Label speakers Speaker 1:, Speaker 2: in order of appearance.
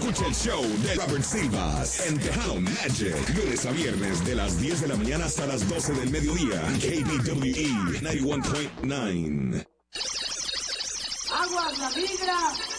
Speaker 1: Escucha el show de Robert Silvas en Tejano Magic. Lunes a viernes de las 10 de la mañana hasta las 12 del mediodía. KBWE 91.9.
Speaker 2: ¡Aguas, la migra!